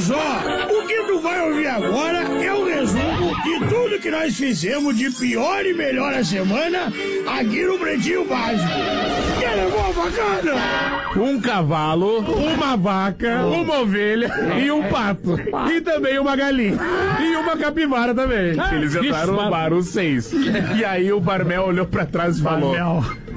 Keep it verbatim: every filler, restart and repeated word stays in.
só, o que tu vai ouvir agora é o resumo de tudo que nós fizemos de pior e melhor a semana aqui no Pretinho Básico. Que é bom, bacana? Um cavalo, uma vaca, uma ovelha e um pato. E também uma galinha. E uma capivara também. Eles entraram no bar, os seis. E aí o Barmel olhou pra trás e falou: